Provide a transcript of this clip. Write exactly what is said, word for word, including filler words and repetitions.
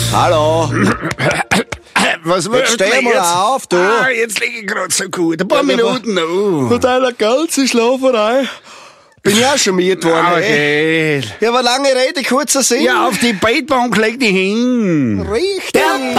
Hallo. Was Jetzt steh mal auf, du. Ah, jetzt liege ich gerade so gut. Ein paar Ja, Minuten noch. Von deiner ganzen Schlaferei bin ich auch schon mit worden. Aber ey. geht. Ja, aber lange Rede, kurzer Sinn. Ja, auf die Bettbank leg dich hin. Richtig. Der